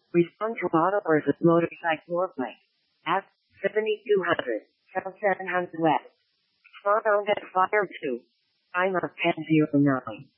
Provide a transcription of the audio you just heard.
Respond to auto versus motorcycle foreplay. F 7200. 7700 West. Spot on at Fire 2. I'm a 1009.